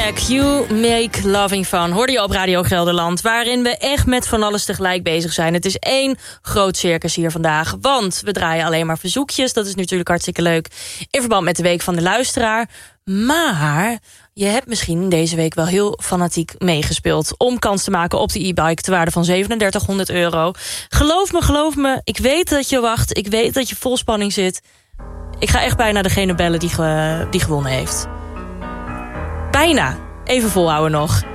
You Make Loving Fun, hoorde je op Radio Gelderland, waarin we echt met van alles tegelijk bezig zijn. Het is één groot circus hier vandaag, want we draaien alleen maar verzoekjes. Dat is natuurlijk hartstikke leuk in verband met de Week van de Luisteraar. Maar je hebt misschien deze week wel heel fanatiek meegespeeld om kans te maken op de e-bike te waarde van €3700. Geloof me, ik weet dat je wacht, ik weet dat je vol spanning zit. Ik ga echt bijna degene bellen die gewonnen heeft. Bijna. Even volhouden nog.